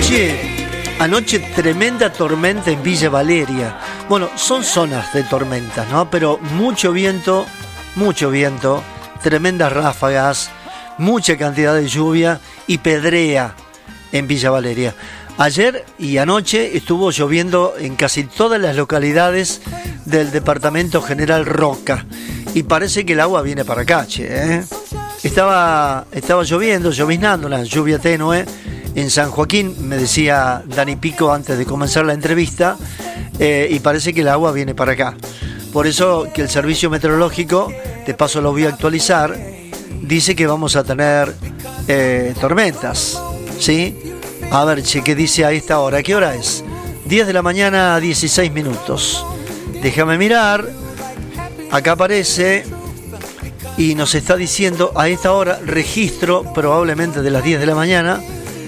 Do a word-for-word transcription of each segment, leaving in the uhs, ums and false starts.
Anoche, anoche tremenda tormenta en Villa Valeria. Bueno, son zonas de tormentas, ¿no? Pero mucho viento, mucho viento, tremendas ráfagas, mucha cantidad de lluvia y pedrea en Villa Valeria. Ayer y anoche estuvo lloviendo en casi todas las localidades del departamento General Roca. Y parece que el agua viene para acá, che, ¿eh? Estaba, estaba lloviendo, lloviznando, una lluvia tenue en San Joaquín, me decía Dani Pico antes de comenzar la entrevista, eh, y parece que el agua viene para acá. Por eso que el servicio meteorológico, de paso lo voy a actualizar, dice que vamos a tener eh, tormentas, ¿sí? A ver, che, ¿qué dice a esta hora? ¿Qué hora es? diez de la mañana, dieciséis minutos. Déjame mirar. Acá aparece y nos está diciendo a esta hora, registro probablemente de las diez de la mañana,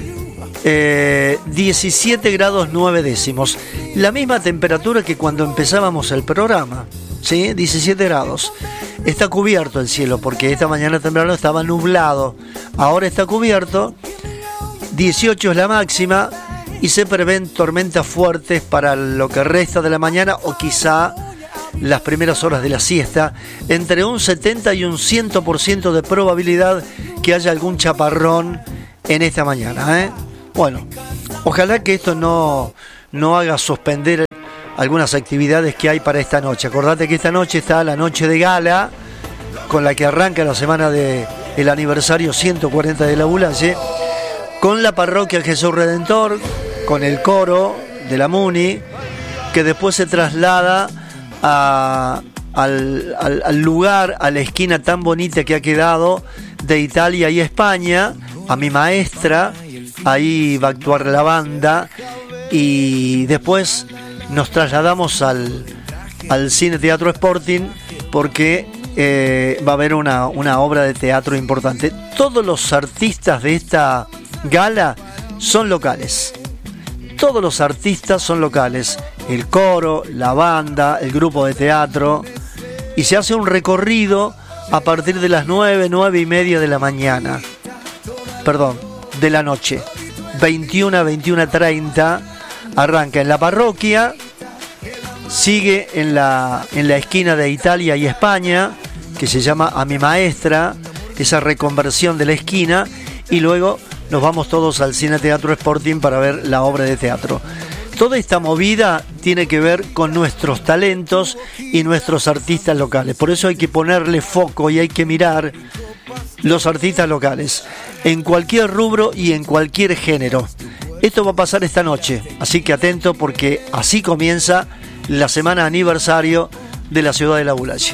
eh, diecisiete grados nueve décimos. La misma temperatura que cuando empezábamos el programa, ¿sí? diecisiete grados. Está cubierto el cielo porque esta mañana temprano estaba nublado. Ahora está cubierto. dieciocho es la máxima y se prevén tormentas fuertes para lo que resta de la mañana o quizá las primeras horas de la siesta, entre un setenta y un cien por ciento de probabilidad que haya algún chaparrón en esta mañana, ¿eh? Bueno, ojalá que esto no, no haga suspender algunas actividades que hay para esta noche. Acordate que esta noche está la noche de gala, con la que arranca la semana del aniversario ciento cuarenta de la Bulaye, con la parroquia Jesús Redentor, con el coro de la Muni, que después se traslada a, al, al, al lugar, a la esquina tan bonita que ha quedado de Italia y España, a mi maestra. Ahí va a actuar la banda y después nos trasladamos al, al Cine Teatro Sporting porque eh, va a haber una, una obra de teatro importante. Todos los artistas de esta gala son locales. Todos los artistas son locales. El coro, la banda, el grupo de teatro. Y se hace un recorrido a partir de las nueve, nueve y media de la mañana. Perdón, de la noche. veintiuna a veintiuna treinta. Arranca en la parroquia. Sigue en la, en la esquina de Italia y España, que se llama A mi maestra. Esa reconversión de la esquina. Y luego nos vamos todos al Cine Teatro Sporting para ver la obra de teatro. Toda esta movida tiene que ver con nuestros talentos y nuestros artistas locales. Por eso hay que ponerle foco y hay que mirar los artistas locales en cualquier rubro y en cualquier género. Esto va a pasar esta noche, así que atento porque así comienza la semana aniversario de la ciudad de la Bulaye.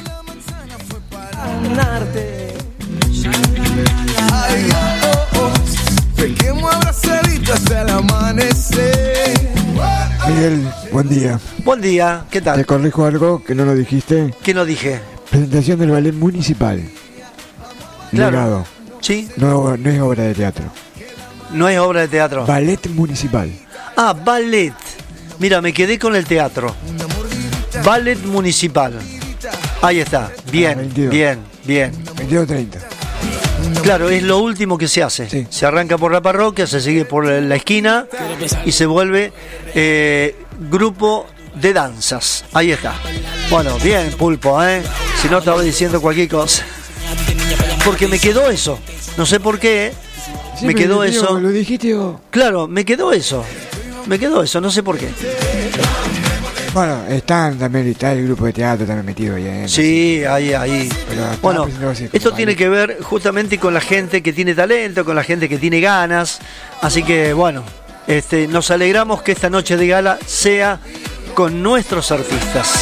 Miguel, buen día. Buen día, ¿qué tal? Te corrijo algo que no lo dijiste. ¿Qué no dije? Presentación del ballet municipal. Claro. Legado. Sí. No, no es obra de teatro. No es obra de teatro. Ballet municipal. Ah, ballet. Mira, me quedé con el teatro. Ballet municipal. Ahí está. Bien, Ah, veintidós. bien, bien. veintidós treinta. Claro, es lo último que se hace. Sí. Se arranca por la parroquia, se sigue por la esquina y se vuelve eh, grupo de danzas. Ahí está. Bueno, bien, Pulpo, ¿eh? Si no, estaba diciendo cualquier cosa. Porque me quedó eso. No sé por qué. Sí, me quedó tío, eso. Lo dijiste vos. Claro, me quedó eso. Me quedó eso, no sé por qué. Bueno, están también, está el grupo de teatro también metido ahí. ¿eh? Sí, ahí, ahí. Pero Bueno, así, esto como tiene ballet. que ver justamente con la gente que tiene talento, con la gente que tiene ganas. Así que, bueno, este, nos alegramos que esta noche de gala sea con nuestros artistas.